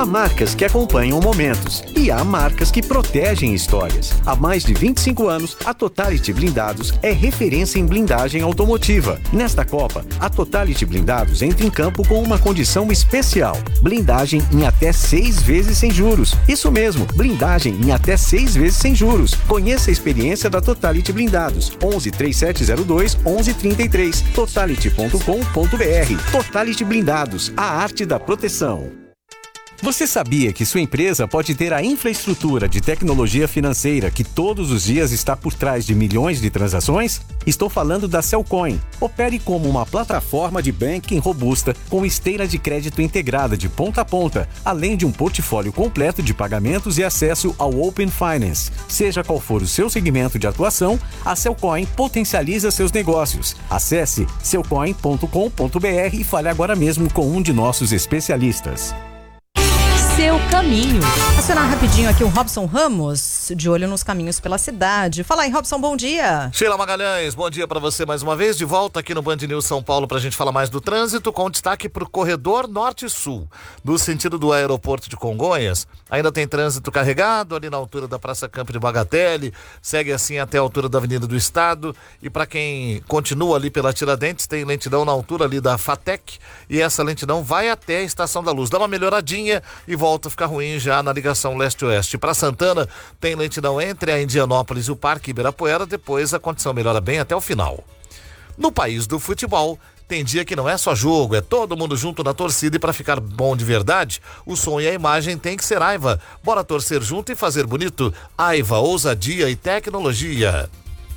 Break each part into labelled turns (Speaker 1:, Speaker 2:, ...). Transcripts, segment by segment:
Speaker 1: Há marcas que acompanham momentos e há marcas que protegem histórias. Há mais de 25 anos, a Totality Blindados é referência em blindagem automotiva. Nesta Copa, a Totality Blindados entra em campo com uma condição especial: blindagem em até 6 vezes sem juros. Isso mesmo, blindagem em até 6 vezes sem juros. Conheça a experiência da Totality Blindados. 11 3702 1133. Totality.com.br. Totality Blindados, a arte da proteção. Você sabia que sua empresa pode ter a infraestrutura de tecnologia financeira que todos os dias está por trás de milhões de transações? Estou falando da Cellcoin. Opere como uma plataforma de banking robusta com esteira de crédito integrada de ponta a ponta, além de um portfólio completo de pagamentos e acesso ao Open Finance. Seja qual for o seu segmento de atuação, a Cellcoin potencializa seus negócios. Acesse cellcoin.com.br e fale agora mesmo com um de nossos especialistas.
Speaker 2: Seu caminho. Acionar rapidinho aqui o Robson Ramos, de olho nos caminhos pela cidade. Fala aí, Robson, bom dia.
Speaker 3: Sheila Magalhães, bom dia para você mais uma vez, de volta aqui no Band News São Paulo pra gente falar mais do trânsito, com destaque pro corredor norte-sul, no sentido do aeroporto de Congonhas. Ainda tem trânsito carregado ali na altura da Praça Campo de Bagatelle, segue assim até a altura da Avenida do Estado, e para quem continua ali pela Tiradentes, tem lentidão na altura ali da FATEC, e essa lentidão vai até a Estação da Luz. Dá uma melhoradinha e volta a ficar ruim já na ligação leste-oeste. Para Santana, tem lentidão entre a Indianópolis e o Parque Ibirapuera, depois a condição melhora bem até o final. No país do futebol, tem dia que não é só jogo, é todo mundo junto na torcida, e para ficar bom de verdade, o som e a imagem tem que ser Aiva. Bora torcer junto e fazer bonito? Aiva, ousadia e tecnologia.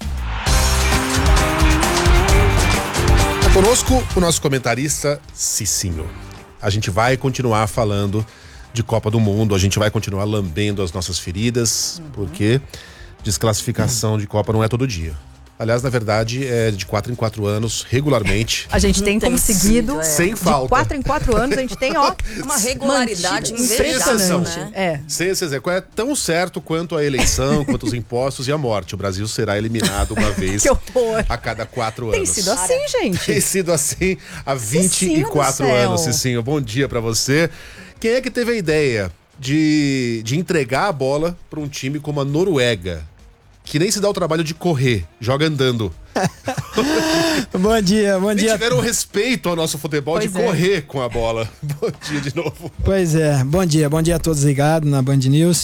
Speaker 4: Conosco, o nosso comentarista Cicinho. A gente vai continuar falando de Copa do Mundo, a gente vai continuar lambendo as nossas feridas, porque desclassificação de Copa não é todo dia. Aliás, na verdade, é de 4 em 4 anos, regularmente.
Speaker 2: A gente tem conseguido,
Speaker 4: sem falta.
Speaker 2: De 4 em 4 anos, a gente tem, ó,
Speaker 5: uma regularidade
Speaker 2: impressionante.
Speaker 4: Né? Sem exceção. É tão certo quanto a eleição, quanto os impostos e a morte. O Brasil será eliminado uma vez a cada 4 anos.
Speaker 2: Tem sido assim, gente.
Speaker 4: Tem sido assim há 24 anos, Cicinho. Bom dia pra você. Quem é que teve a ideia de entregar a bola para um time como a Noruega, que nem se dá o trabalho de correr, joga andando?
Speaker 6: Bom dia.
Speaker 4: Tiveram respeito ao nosso futebol de correr com a bola. Bom dia de novo.
Speaker 6: Pois é, bom dia a todos ligados na Band News.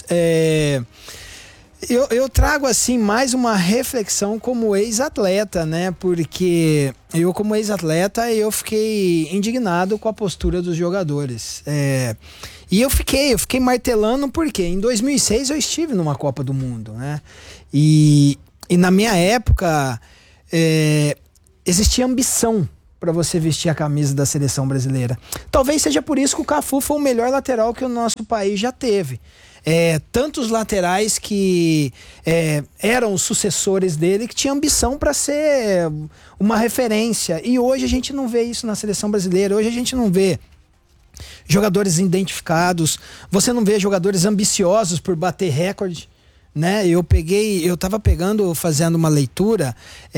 Speaker 6: Eu trago assim mais uma reflexão como ex-atleta, né? Porque eu como ex-atleta eu fiquei indignado com a postura dos jogadores. E eu fiquei martelando porque em 2006 eu estive numa Copa do Mundo, né? E na minha época existia ambição para você vestir a camisa da seleção brasileira. Talvez seja por isso que o Cafu foi o melhor lateral que o nosso país já teve. Tantos laterais que eram os sucessores dele, que tinham ambição para ser uma referência. E hoje a gente não vê isso na seleção brasileira. Hoje a gente não vê jogadores identificados, você não vê jogadores ambiciosos por bater recorde, né? Eu tava fazendo uma leitura,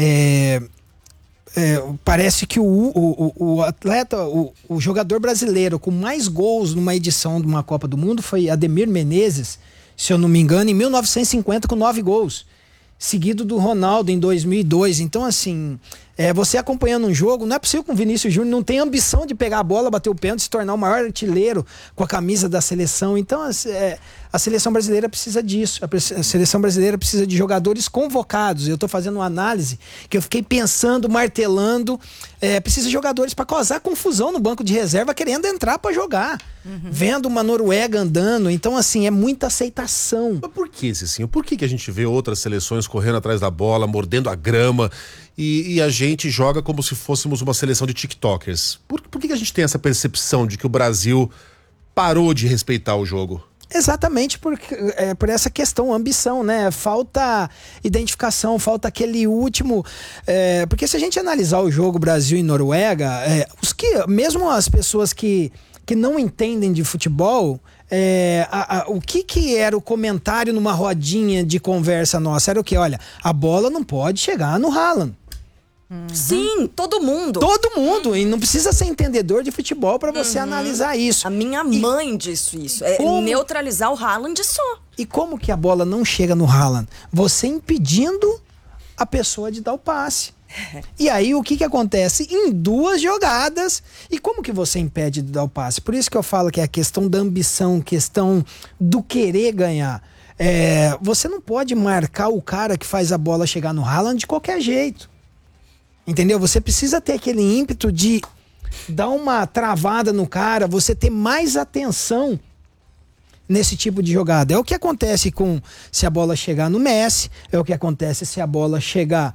Speaker 6: parece que o atleta, o jogador brasileiro com mais gols numa edição de uma Copa do Mundo foi Ademir Menezes, se eu não me engano, em 1950 com 9 gols, seguido do Ronaldo em 2002. Então assim, você acompanhando um jogo, não é possível que o Vinícius Júnior não tenha ambição de pegar a bola, bater o pênalti, se tornar o maior artilheiro com a camisa da seleção. Então a seleção brasileira precisa disso. A seleção brasileira precisa de jogadores convocados. Eu estou fazendo uma análise que eu fiquei pensando, martelando. Precisa de jogadores para causar confusão no banco de reserva, querendo entrar para jogar. Vendo uma Noruega andando. Então assim, é muita aceitação.
Speaker 4: Mas por que, Cicinho? Por que a gente vê outras seleções correndo atrás da bola, mordendo a grama, e a gente joga como se fôssemos uma seleção de tiktokers? Por que a gente tem essa percepção de que o Brasil parou de respeitar o jogo?
Speaker 6: Exatamente por essa questão, ambição, né? Falta identificação, falta aquele último... porque se a gente analisar o jogo Brasil e Noruega, mesmo as pessoas que não entendem de futebol... o que era o comentário numa rodinha de conversa nossa? Era o que? Olha, a bola não pode chegar no Haaland.
Speaker 5: Sim, todo mundo.
Speaker 6: Todo mundo. E não precisa ser entendedor de futebol para você analisar isso.
Speaker 5: A minha mãe disse isso. É neutralizar o Haaland só.
Speaker 6: E como que a bola não chega no Haaland? Você impedindo a pessoa de dar o passe. E aí o que acontece? Em 2 jogadas. E como que você impede de dar o passe? Por isso que eu falo que é a questão da ambição, questão do querer ganhar. Você não pode marcar o cara que faz a bola chegar no Haaland de qualquer jeito. Entendeu? Você precisa ter aquele ímpeto de dar uma travada no cara, você ter mais atenção nesse tipo de jogada. É o que acontece se a bola chegar no Messi, é o que acontece se a bola chegar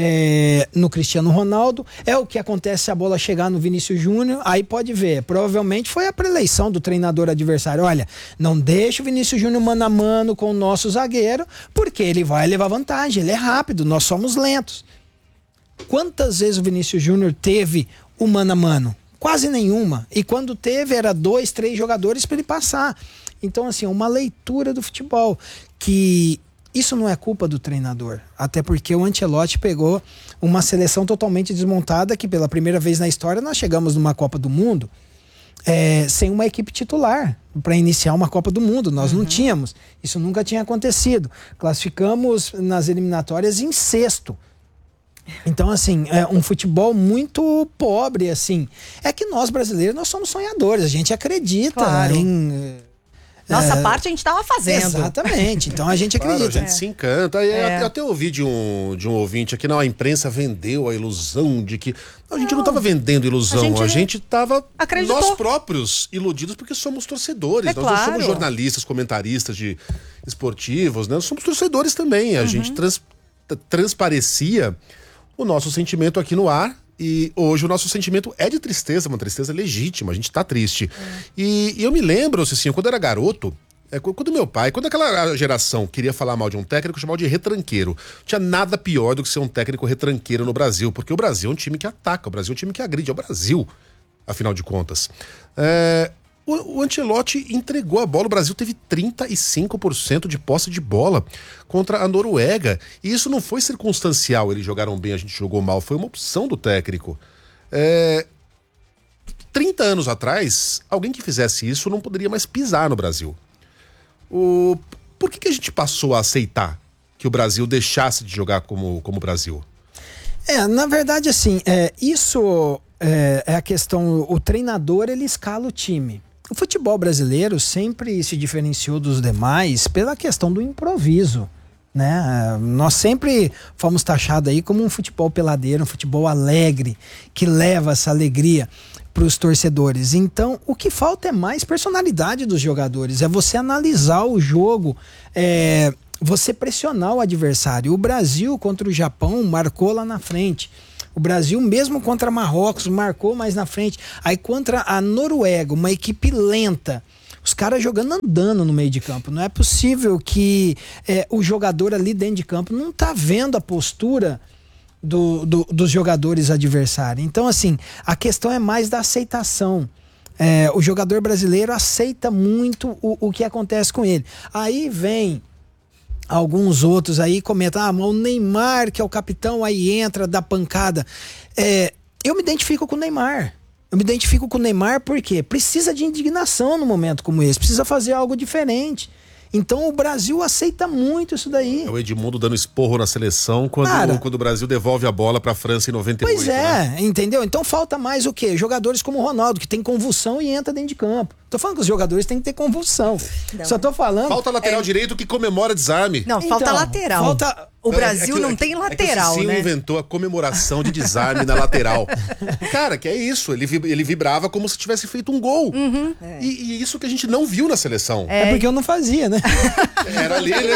Speaker 6: no Cristiano Ronaldo, é o que acontece se a bola chegar no Vinícius Júnior. Aí pode ver, provavelmente foi a preleição do treinador adversário. Olha, não deixa o Vinícius Júnior mano a mano com o nosso zagueiro, porque ele vai levar vantagem, ele é rápido, nós somos lentos. Quantas vezes o Vinícius Júnior teve o mano a mano? Quase nenhuma. E quando teve, era 2, 3 jogadores para ele passar. Então, assim, uma leitura do futebol, que isso não é culpa do treinador. Até porque o Ancelotti pegou uma seleção totalmente desmontada, que pela primeira vez na história nós chegamos numa Copa do Mundo sem uma equipe titular para iniciar uma Copa do Mundo. Nós não tínhamos. Isso nunca tinha acontecido. Classificamos nas eliminatórias em 6º. Então, assim, é um futebol muito pobre, assim. É que nós, brasileiros, nós somos sonhadores. A gente acredita em...
Speaker 2: Nossa parte a gente estava fazendo.
Speaker 6: Exatamente. Então a gente acredita.
Speaker 4: A gente se encanta. Eu até ouvi de um ouvinte aqui, a imprensa vendeu a ilusão de que... Não, a gente não estava vendendo ilusão, a gente estava nós próprios iludidos porque somos torcedores. Nós não somos jornalistas, comentaristas de esportivos, né? Nós somos torcedores também. A gente transparecia o nosso sentimento aqui no ar, e hoje o nosso sentimento é de tristeza, uma tristeza legítima, a gente tá triste. E eu me lembro, assim, quando eu era garoto, quando meu pai, quando aquela geração queria falar mal de um técnico, chamava de retranqueiro. Não tinha nada pior do que ser um técnico retranqueiro no Brasil, porque o Brasil é um time que ataca, o Brasil é um time que agride, é o Brasil, afinal de contas. O Ancelotti entregou a bola, o Brasil teve 35% de posse de bola contra a Noruega. E isso não foi circunstancial, eles jogaram bem, a gente jogou mal, foi uma opção do técnico. 30 anos atrás, alguém que fizesse isso não poderia mais pisar no Brasil. Por que a gente passou a aceitar que o Brasil deixasse de jogar como o Brasil?
Speaker 6: Na verdade, assim, isso é a questão, o treinador, ele escala o time. O futebol brasileiro sempre se diferenciou dos demais pela questão do improviso, né? Nós sempre fomos taxados aí como um futebol peladeiro, um futebol alegre, que leva essa alegria para os torcedores. Então, o que falta é mais personalidade dos jogadores, é você analisar o jogo, você pressionar o adversário. O Brasil contra o Japão marcou lá na frente. O Brasil, mesmo contra Marrocos, marcou mais na frente. Aí contra a Noruega, uma equipe lenta, os caras jogando andando no meio de campo. Não é possível que o jogador ali dentro de campo não tá vendo a postura dos jogadores adversários. Então, assim, a questão é mais da aceitação. O jogador brasileiro aceita muito o que acontece com ele. Aí vem... Alguns outros aí comentam, mas o Neymar, que é o capitão, aí entra, dá pancada. Eu me identifico com o Neymar. Eu me identifico com o Neymar porque precisa de indignação num momento como esse. Precisa fazer algo diferente. Então o Brasil aceita muito isso daí.
Speaker 4: É o Edmundo dando esporro na seleção quando o Brasil devolve a bola pra França em 98.
Speaker 6: Pois
Speaker 4: né?
Speaker 6: Entendeu? Então falta mais o quê? Jogadores como o Ronaldo, que tem convulsão e entra dentro de campo. Tô falando que os jogadores têm que ter convulsão. Só tô falando...
Speaker 4: Falta lateral direito que comemora desarme.
Speaker 2: Não, falta lateral. O Brasil não tem lateral,
Speaker 4: né? O Cicinho inventou a comemoração de desarme na lateral. Cara, que é isso. Ele vibrava como se tivesse feito um gol. E isso que a gente não viu na seleção.
Speaker 6: É porque eu não fazia, né?
Speaker 4: Era ali, né?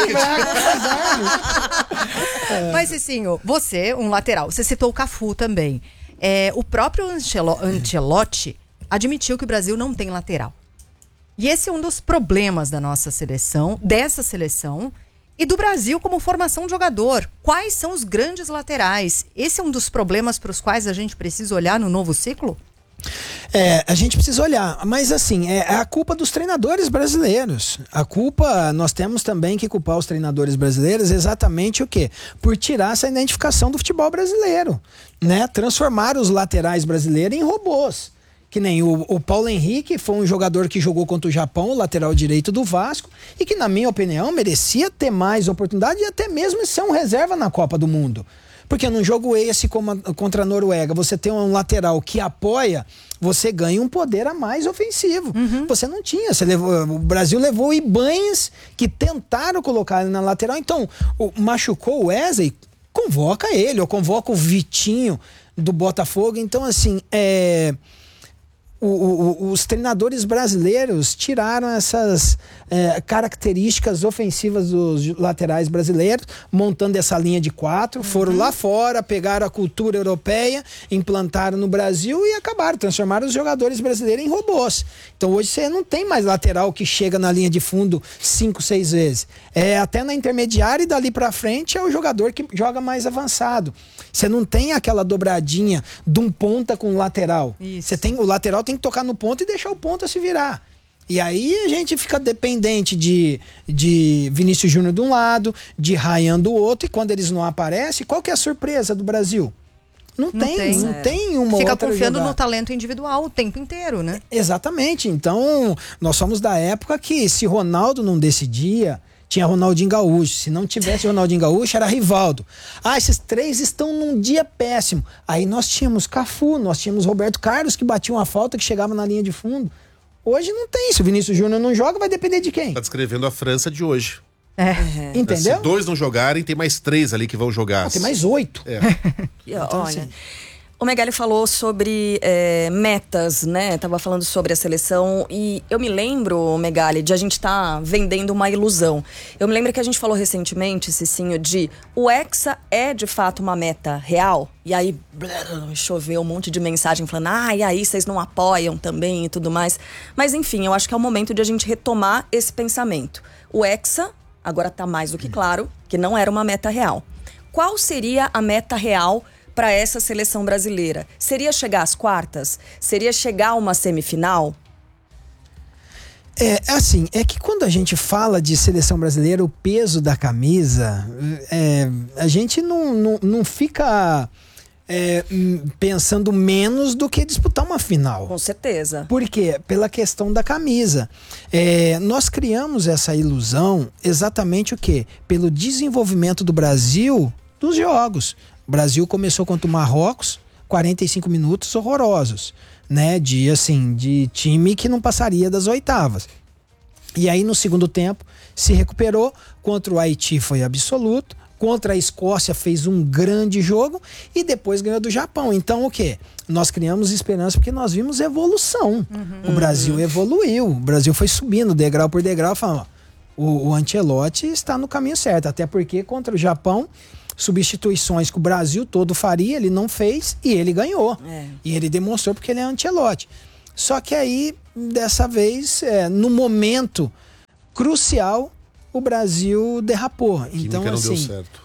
Speaker 2: Mas, Cicinho, você, um lateral, você citou o Cafu também. O próprio Ancelotti admitiu que o Brasil não tem lateral. E esse é um dos problemas da nossa seleção, dessa seleção, e do Brasil como formação de jogador. Quais são os grandes laterais? Esse é um dos problemas para os quais a gente precisa olhar no novo ciclo?
Speaker 6: A gente precisa olhar, mas assim, é a culpa dos treinadores brasileiros. Nós temos também que culpar os treinadores brasileiros exatamente o quê? Por tirar essa identificação do futebol brasileiro, né? Transformar os laterais brasileiros em robôs. Que nem o Paulo Henrique foi um jogador que jogou contra o Japão, o lateral direito do Vasco, e que, na minha opinião, merecia ter mais oportunidade e até mesmo ser um reserva na Copa do Mundo. Porque num jogo esse contra a Noruega, você tem um lateral que apoia, você ganha um poder a mais ofensivo. Você não tinha. O Brasil levou Ibañez, que tentaram colocar ele na lateral. Então, machucou o Wesley, convoca ele, ou convoca o Vitinho do Botafogo. Então, assim, os treinadores brasileiros tiraram essas características ofensivas dos laterais brasileiros, montando essa linha de 4, foram lá fora, pegaram a cultura europeia, implantaram no Brasil e transformaram os jogadores brasileiros em robôs. Então hoje você não tem mais lateral que chega na linha de fundo 5, 6 vezes. Até na intermediária e dali pra frente é o jogador que joga mais avançado. Você não tem aquela dobradinha de um ponta com o lateral. O lateral tem que tocar no ponto e deixar o ponta se virar. E aí a gente fica dependente de Vinícius Júnior de um lado, de Ryan do outro, e quando eles não aparecem, qual que é a surpresa do Brasil? Não tem uma
Speaker 2: Fica
Speaker 6: outra
Speaker 2: confiando
Speaker 6: jogada.
Speaker 2: no talento individual o tempo inteiro, né?
Speaker 6: Exatamente. Então, nós somos da época que se Ronaldo não decidia, tinha Ronaldinho Gaúcho. Se não tivesse Ronaldinho Gaúcho, era Rivaldo. Esses 3 estão num dia péssimo. Aí nós tínhamos Cafu, nós tínhamos Roberto Carlos, que batia uma falta, que chegava na linha de fundo. Hoje não tem. Se o Vinícius Júnior não joga, vai depender de quem?
Speaker 4: Tá descrevendo a França de hoje.
Speaker 6: Entendeu?
Speaker 4: Se 2 não jogarem, tem mais 3 ali que vão jogar.
Speaker 6: Tem mais 8.
Speaker 5: Então, olha, o Megali falou sobre metas, né? Tava falando sobre a seleção e eu me lembro, Megali, de a gente tá vendendo uma ilusão. Eu me lembro que a gente falou recentemente, Cicinho, de o Hexa é de fato uma meta real? E aí choveu um monte de mensagem falando, e aí vocês não apoiam também e tudo mais. Mas enfim, eu acho que é o momento de a gente retomar esse pensamento. O Hexa, agora tá mais do que claro, que não era uma meta real. Qual seria a meta real para essa seleção brasileira? Seria chegar às quartas? Seria chegar a uma semifinal?
Speaker 6: É que quando a gente fala de seleção brasileira, o peso da camisa, a gente não fica pensando menos do que disputar uma final.
Speaker 5: Com certeza.
Speaker 6: Por quê? Pela questão da camisa. Nós criamos essa ilusão exatamente o quê? Pelo desenvolvimento do Brasil dos jogos. O Brasil começou contra o Marrocos, 45 minutos horrorosos, né? De time que não passaria das oitavas. E aí no segundo tempo se recuperou, contra o Haiti foi absoluto, contra a Escócia fez um grande jogo e depois ganhou do Japão. Então o quê? Nós criamos esperança porque nós vimos evolução. O Brasil evoluiu, o Brasil foi subindo degrau por degrau, falando, o Ancelotti está no caminho certo, até porque contra o Japão, substituições que o Brasil todo faria, ele não fez e ele ganhou. E ele demonstrou porque ele é Ancelotti. Só que aí, dessa vez, no momento crucial, o Brasil derrapou. Então,
Speaker 4: não
Speaker 6: assim,
Speaker 4: deu certo.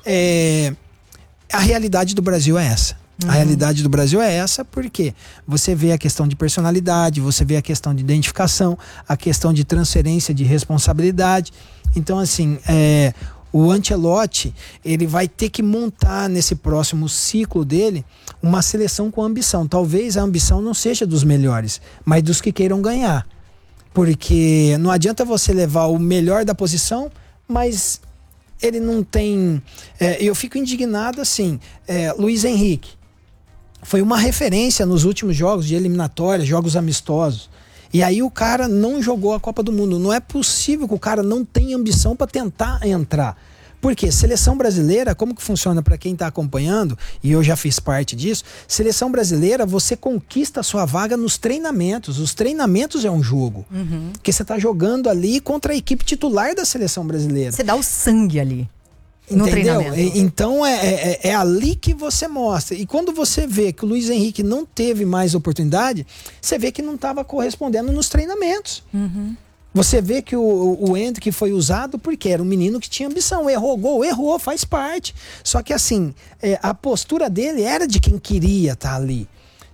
Speaker 6: A realidade do Brasil é essa. A realidade do Brasil é essa porque você vê a questão de personalidade, você vê a questão de identificação, a questão de transferência de responsabilidade. Então, assim, o Ancelotti, ele vai ter que montar nesse próximo ciclo dele uma seleção com ambição. Talvez a ambição não seja dos melhores, mas dos que queiram ganhar. Porque não adianta você levar o melhor da posição, mas ele não tem... eu fico indignado assim, Luiz Henrique foi uma referência nos últimos jogos de eliminatória, jogos amistosos. E aí o cara não jogou a Copa do Mundo. Não é possível que o cara não tenha ambição para tentar entrar. Por quê? Seleção brasileira, como que funciona para quem está acompanhando, e eu já fiz parte disso, seleção brasileira, você conquista a sua vaga nos treinamentos. Os treinamentos é um jogo. Porque você está jogando ali contra a equipe titular da seleção brasileira.
Speaker 2: Você dá o sangue ali. No
Speaker 6: Entendeu?
Speaker 2: treinamento.
Speaker 6: Então é ali que você mostra. E quando você vê que o Luiz Henrique não teve mais oportunidade, você vê que não estava correspondendo nos treinamentos. Você vê que o Hendrick foi usado porque era um menino que tinha ambição. Errou gol, errou, faz parte. Só que assim, a postura dele era de quem queria estar ali.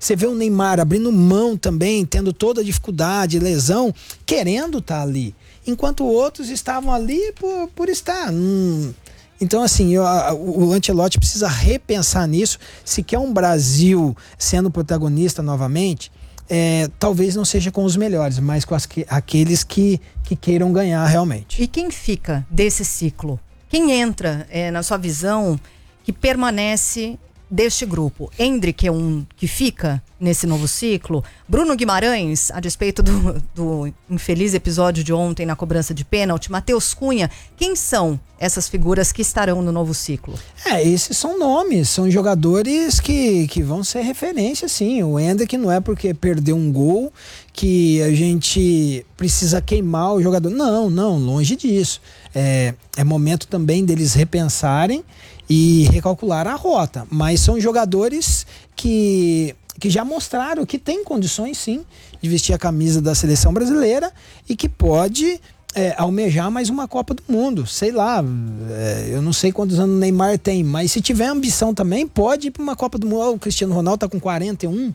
Speaker 6: Você vê o Neymar abrindo mão também, tendo toda a dificuldade, lesão, querendo estar ali. Enquanto outros estavam ali por estar. Então, assim, o Ancelotti precisa repensar nisso. Se quer um Brasil sendo protagonista novamente, talvez não seja com os melhores, mas com aqueles que queiram ganhar realmente.
Speaker 2: E quem fica desse ciclo? Quem entra, na sua visão, que permanece deste grupo? Endrick é um que fica nesse novo ciclo. Bruno Guimarães, a despeito do infeliz episódio de ontem na cobrança de pênalti. Matheus Cunha. Quem são essas figuras que estarão no novo ciclo?
Speaker 6: Esses são nomes, são jogadores que vão ser referência, sim. O Endrick não é porque perdeu um gol que a gente precisa queimar o jogador. Não, longe disso. É momento também deles repensarem e recalcular a rota, mas são jogadores que já mostraram que tem condições sim de vestir a camisa da seleção brasileira e que pode almejar mais uma Copa do Mundo, sei lá, eu não sei quantos anos o Neymar tem, mas se tiver ambição também pode ir para uma Copa do Mundo. O Cristiano Ronaldo tá com 41.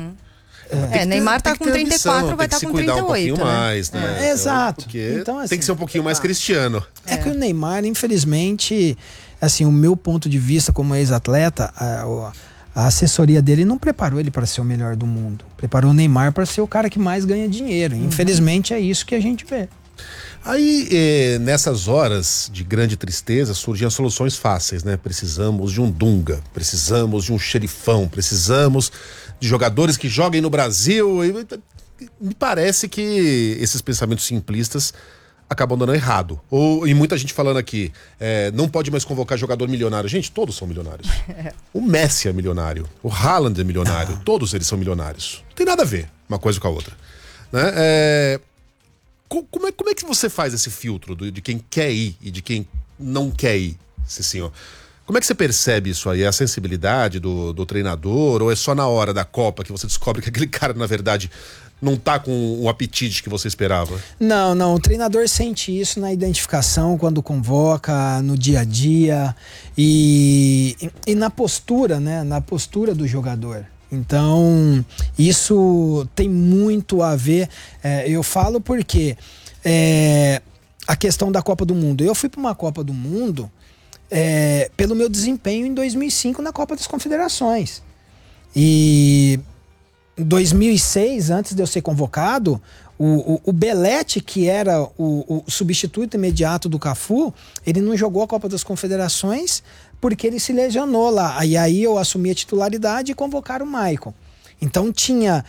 Speaker 2: Neymar tá com 34, vai estar com 38.
Speaker 4: Um pouquinho mais, né?
Speaker 6: Exato.
Speaker 4: Porque
Speaker 6: então, assim,
Speaker 4: tem que ser um pouquinho mais Cristiano.
Speaker 6: É que o Neymar, infelizmente, assim, o meu ponto de vista como ex-atleta, a assessoria dele não preparou ele para ser o melhor do mundo. Preparou o Neymar para ser o cara que mais ganha dinheiro. Infelizmente é isso que a gente vê.
Speaker 4: Aí, nessas horas de grande tristeza, surgiam soluções fáceis, né? Precisamos de um Dunga, precisamos de um xerifão, precisamos de jogadores que joguem no Brasil. Me parece que esses pensamentos simplistas acabam dando errado. E muita gente falando aqui, não pode mais convocar jogador milionário. Gente, todos são milionários. O Messi é milionário, o Haaland é milionário, todos eles são milionários. Não tem nada a ver uma coisa com a outra, né? Como é que você faz esse filtro de quem quer ir e de quem não quer ir, Cicinho? Como é que você percebe isso aí? É a sensibilidade do treinador ou é só na hora da Copa que você descobre que aquele cara, na verdade, não tá com o apetite que você esperava? Não.
Speaker 6: O treinador sente isso na identificação, quando convoca, no dia a dia e na postura, né? Na postura do jogador. Então, isso tem muito a ver. Eu falo porque a questão da Copa do Mundo. Eu fui para uma Copa do Mundo pelo meu desempenho em 2005 na Copa das Confederações. E em 2006, antes de eu ser convocado, o Belletti, que era o substituto imediato do Cafu, ele não jogou a Copa das Confederações porque ele se lesionou lá. E aí eu assumi a titularidade e convocaram o Maicon. Então tinha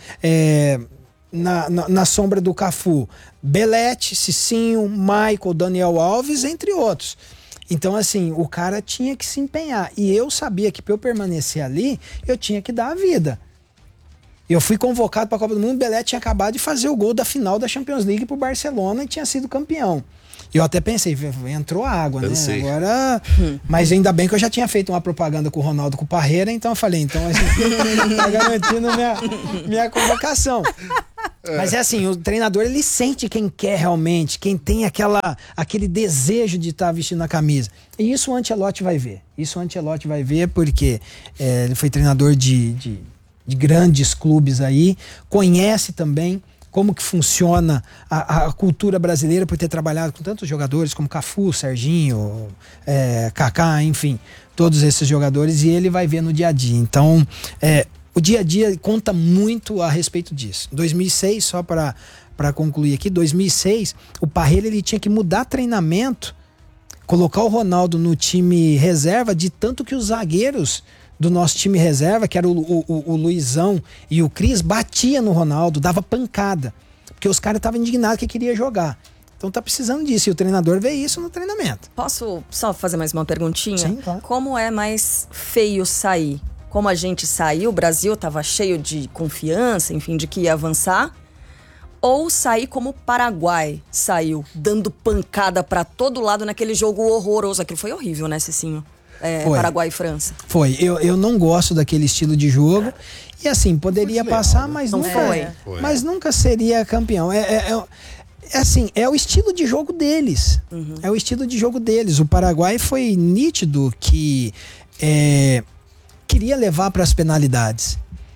Speaker 6: na sombra do Cafu Belletti, Cicinho, Maicon, Daniel Alves, entre outros. Então, assim, o cara tinha que se empenhar. E eu sabia que para eu permanecer ali, eu tinha que dar a vida. Eu fui convocado para a Copa do Mundo, o Belletti tinha acabado de fazer o gol da final da Champions League pro Barcelona e tinha sido campeão. Eu até pensei, entrou água, né? Agora. Mas ainda bem que eu já tinha feito uma propaganda com o Ronaldo com o Parreira, então eu falei, assim, tá garantindo minha convocação. Mas é assim, o treinador ele sente quem quer realmente, quem tem aquele desejo de estar vestindo a camisa. E isso o Ancelotti vai ver. Porque ele foi treinador de grandes clubes aí, conhece também como que funciona a cultura brasileira por ter trabalhado com tantos jogadores como Cafu, Serginho, Kaká, enfim, todos esses jogadores, e ele vai ver no dia a dia. Então, o dia a dia conta muito a respeito disso. 2006, só para concluir aqui, 2006, o Parreira ele tinha que mudar treinamento, colocar o Ronaldo no time reserva, de tanto que os zagueiros do nosso time reserva, que era o Luizão e o Cris, batia no Ronaldo, dava pancada, porque os caras estavam indignados que queria jogar. Então tá precisando disso, e o treinador vê isso no treinamento.
Speaker 5: Posso só fazer mais uma perguntinha?
Speaker 6: Sim, claro.
Speaker 5: Como é mais feio sair? Como a gente saiu, o Brasil tava cheio de confiança, enfim, de que ia avançar, ou sair como o Paraguai saiu, dando pancada pra todo lado naquele jogo horroroso. Aquilo foi horrível, né, Cicinho? Paraguai e França.
Speaker 6: Foi. Eu não gosto daquele estilo de jogo. E assim, poderia passar, mas não foi. Mas nunca seria campeão. Assim, é o estilo de jogo deles. É o estilo de jogo deles. O Paraguai foi nítido que queria levar para as penalidades.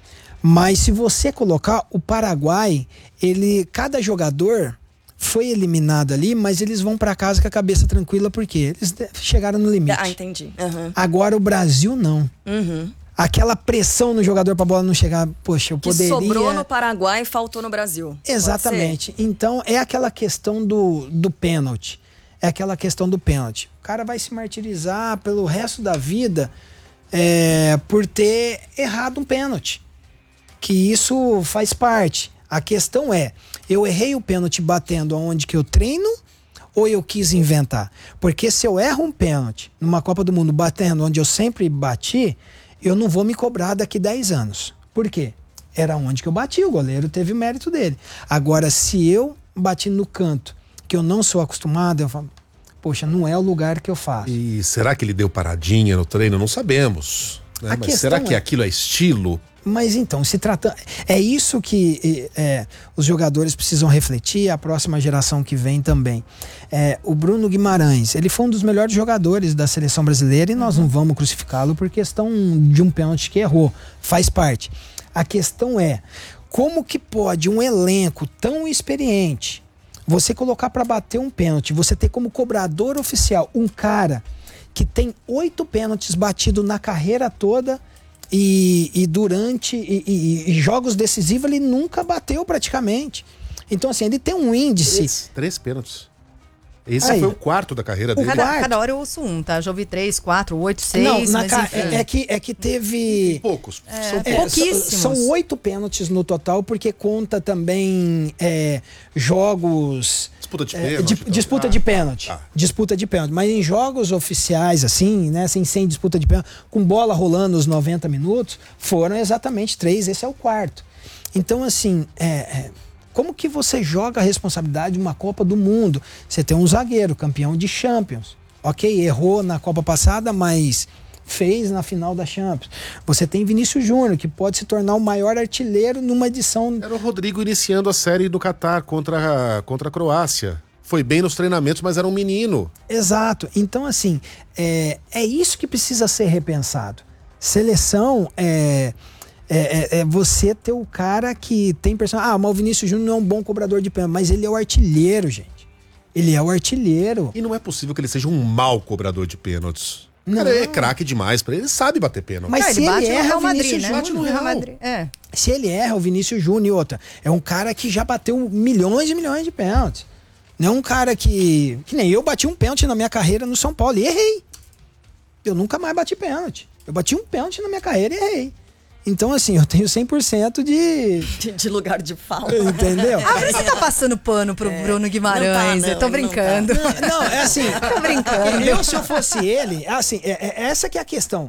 Speaker 6: Mas se você colocar o Paraguai, cada jogador foi eliminado ali, mas eles vão para casa com a cabeça tranquila porque eles chegaram no limite.
Speaker 5: Ah, entendi. Uhum.
Speaker 6: Agora o Brasil não.
Speaker 5: Uhum.
Speaker 6: Aquela pressão no jogador pra bola não chegar, poxa, eu poderia...
Speaker 5: Que sobrou no Paraguai e faltou no Brasil.
Speaker 6: Exatamente. Então é aquela questão do pênalti. É aquela questão do pênalti. O cara vai se martirizar pelo resto da vida por ter errado um pênalti. Que isso faz parte. A questão é, eu errei o pênalti batendo aonde que eu treino ou eu quis inventar? Porque se eu erro um pênalti numa Copa do Mundo batendo onde eu sempre bati, eu não vou me cobrar daqui 10 anos. Por quê? Era onde que eu bati, o goleiro teve o mérito dele. Agora, se eu bati no canto, que eu não sou acostumado, eu falo, poxa, não é o lugar que eu faço.
Speaker 4: E será que ele deu paradinha no treino? Não sabemos. Né? Mas será que aquilo é estilo?
Speaker 6: Mas então, se trata... É isso que os jogadores precisam refletir, a próxima geração que vem também. O Bruno Guimarães, ele foi um dos melhores jogadores da seleção brasileira e nós não vamos crucificá-lo por questão de um pênalti que errou. Faz parte. A questão é, como que pode um elenco tão experiente, você colocar para bater um pênalti, você ter como cobrador oficial um cara que tem 8 pênaltis batidos na carreira toda... E durante jogos decisivos ele nunca bateu praticamente. Então assim, ele tem um índice...
Speaker 4: 3 pênaltis. Esse aí foi o 4º da carreira dele.
Speaker 2: Cada hora eu ouço um, tá? Já ouvi 3, 4, 8, 6.
Speaker 6: Não,
Speaker 2: mas
Speaker 6: é que teve...
Speaker 4: Poucos.
Speaker 2: São pouquíssimos.
Speaker 6: São 8 pênaltis no total, porque conta também jogos...
Speaker 4: Disputa de pênalti.
Speaker 6: Disputa de pênalti. Disputa de pênalti. Mas em jogos oficiais, assim, né? Sem disputa de pênalti, com bola rolando os 90 minutos, foram exatamente 3, esse é o 4º. Então, assim, como que você joga a responsabilidade de uma Copa do Mundo? Você tem um zagueiro, campeão de Champions. Ok, errou na Copa passada, mas fez na final da Champions. Você tem Vinícius Júnior, que pode se tornar o maior artilheiro numa edição...
Speaker 4: Era o Rodrigo iniciando a série do Catar contra a Croácia. Foi bem nos treinamentos, mas era um menino.
Speaker 6: Exato. Então, assim, é isso que precisa ser repensado. Seleção é você ter o cara que tem personagem. Mas o Vinícius Júnior não é um bom cobrador de pênalti, mas ele é o artilheiro, gente. Ele é o artilheiro.
Speaker 4: E não é possível que ele seja um mau cobrador de pênaltis. O cara é craque demais pra ele sabe bater pênalti.
Speaker 6: Mas se ele erra, o Vinícius Júnior...
Speaker 2: Bate no Real Madrid,
Speaker 6: Se ele erra, o Vinícius Júnior e outra. É um cara que já bateu milhões e milhões de pênaltis. Não é um cara que nem eu bati um pênalti na minha carreira no São Paulo e errei. Eu nunca mais bati pênalti. Eu bati um pênalti na minha carreira e errei. Então, assim, eu tenho 100%
Speaker 5: de lugar de fala.
Speaker 6: Entendeu?
Speaker 2: Você tá passando pano pro Bruno Guimarães.
Speaker 5: Não,
Speaker 2: eu tô brincando.
Speaker 6: Não, é assim.
Speaker 2: Tô brincando.
Speaker 6: Se eu fosse ele, assim, essa que é a questão.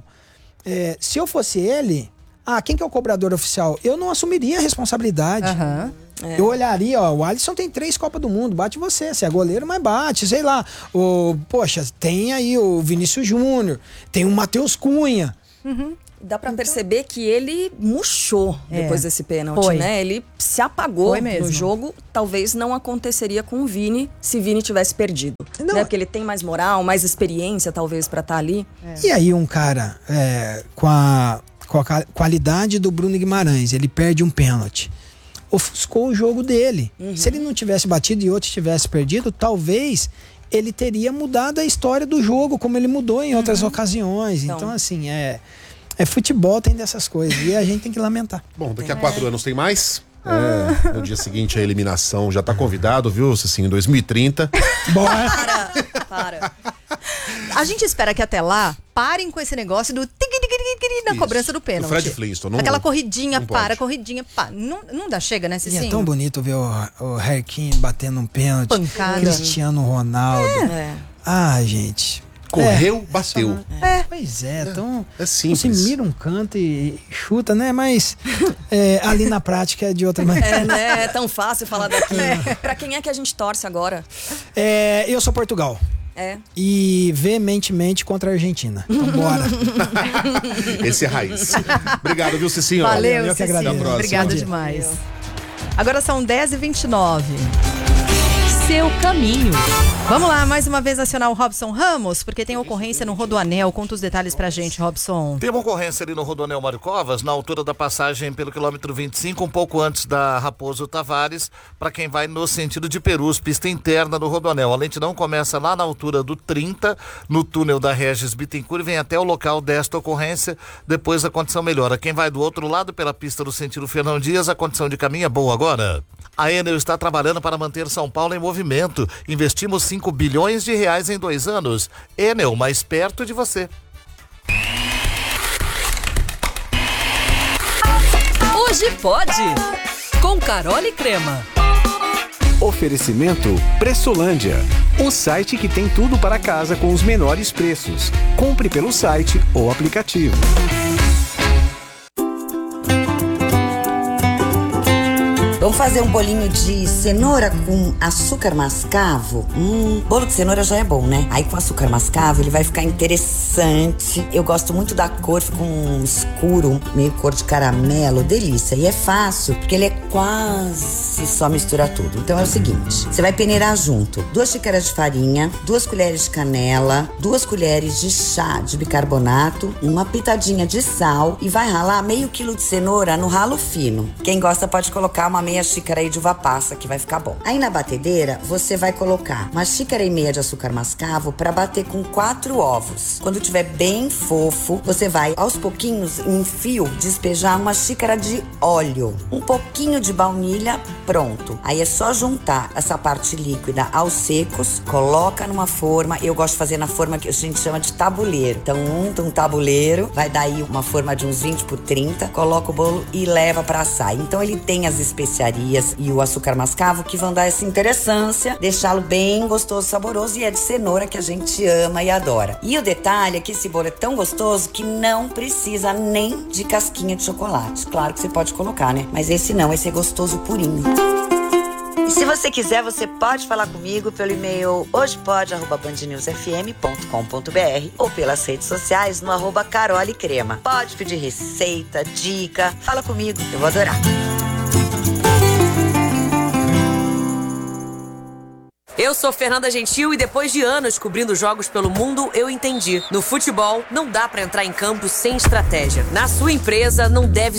Speaker 6: Se eu fosse ele, quem que é o cobrador oficial? Eu não assumiria a responsabilidade. Eu olharia, o Alisson tem 3 Copas do Mundo, bate você é goleiro, mas bate, sei lá. Poxa, tem aí o Vinícius Júnior, tem o Matheus Cunha.
Speaker 5: Dá pra perceber que ele murchou depois desse pênalti, né? Ele se apagou no jogo. Talvez não aconteceria com o Vini se Vini tivesse perdido. Né? Porque ele tem mais moral, mais experiência, talvez, pra estar ali.
Speaker 6: E aí um cara com a qualidade do Bruno Guimarães, ele perde um pênalti. Ofuscou o jogo dele. Se ele não tivesse batido e outro tivesse perdido, talvez ele teria mudado a história do jogo, como ele mudou em outras ocasiões. Então assim, futebol tem dessas coisas e a gente tem que lamentar.
Speaker 4: Bom, daqui a 4 anos tem mais. No dia seguinte a eliminação já tá convidado, viu, Cicinho? Em 2030.
Speaker 6: Bora!
Speaker 5: Para.
Speaker 2: A gente espera que até lá parem com esse negócio do na cobrança do pênalti.
Speaker 4: O Fred Flintstone.
Speaker 2: Aquela corridinha, corridinha, pá. Não dá, chega, né, Cicinho?
Speaker 6: E é tão bonito ver o Harry Kane batendo um pênalti.
Speaker 2: Pancada.
Speaker 6: Cristiano Ronaldo. Gente...
Speaker 4: Correu, bateu.
Speaker 6: Pois é, então
Speaker 4: simples.
Speaker 6: Você mira um canto e chuta, né? Mas ali na prática é de outra maneira.
Speaker 5: Né? É tão fácil falar daqui. Pra quem é que a gente torce agora?
Speaker 6: Eu sou Portugal. E veementemente contra a Argentina. Então bora.
Speaker 4: Esse é raiz. Obrigado, viu, Cicinho?
Speaker 2: Valeu,
Speaker 6: eu que agradeço.
Speaker 2: Obrigada demais. Agora são 10h29. Se
Speaker 7: seu caminho.
Speaker 2: Vamos lá, mais uma vez acionar o Robson Ramos, porque tem ocorrência no Rodoanel. Conta os detalhes pra gente, Robson.
Speaker 3: Tem uma ocorrência ali no Rodoanel Mário Covas, na altura da passagem pelo quilômetro 25, um pouco antes da Raposo Tavares, para quem vai no sentido de Perus, pista interna do Rodoanel. A lentidão começa lá na altura do 30, no túnel da Regis Bittencourt, e vem até o local desta ocorrência. Depois a condição melhora. Quem vai do outro lado, pela pista do sentido Fernão Dias, a condição de caminho é boa agora. A Enel está trabalhando para manter São Paulo em movimento. Investimos 5 bilhões de reais em 2 anos. Enel, mais perto de você.
Speaker 7: Hoje pode, com Carol e Crema.
Speaker 1: Oferecimento Pressolândia, o site que tem tudo para casa com os menores preços. Compre pelo site ou aplicativo.
Speaker 8: Vamos fazer um bolinho de cenoura com açúcar mascavo? Bolo de cenoura já é bom, né? Aí com açúcar mascavo ele vai ficar interessante. Eu gosto muito da cor, fica um escuro, meio cor de caramelo, delícia. E é fácil, porque ele é quase só mistura tudo. Então é o seguinte, você vai peneirar junto 2 xícaras de farinha, 2 colheres de canela, 2 colheres de chá de bicarbonato, uma pitadinha de sal e vai ralar meio quilo de cenoura no ralo fino. Quem gosta pode colocar uma meia xícara aí de uva passa, que vai ficar bom. Aí na batedeira, você vai colocar 1,5 xícaras de açúcar mascavo para bater com 4 ovos. Quando tiver bem fofo, você vai, aos pouquinhos, em fio, despejar 1 xícara de óleo. Um pouquinho de baunilha, pronto. Aí é só juntar essa parte líquida aos secos, coloca numa forma. Eu gosto de fazer na forma que a gente chama de tabuleiro. Então, unta um tabuleiro, vai dar aí uma forma de uns 20 por 30, coloca o bolo e leva para assar. Então, ele tem as especiarias e o açúcar mascavo que vão dar essa interessância, deixá-lo bem gostoso, saboroso, e é de cenoura que a gente ama e adora. E o detalhe é que esse bolo é tão gostoso que não precisa nem de casquinha de chocolate. Claro que você pode colocar, né? Mas esse não, esse é gostoso purinho. E se você quiser, você pode falar comigo pelo e-mail hojepode@bandnewsfm.com.br ou pelas redes sociais no @carolecrema. Pode pedir receita, dica, fala comigo, eu vou adorar.
Speaker 7: Eu sou Fernanda Gentil e depois de anos cobrindo jogos pelo mundo, eu entendi. No futebol, não dá pra entrar em campo sem estratégia. Na sua empresa, não deve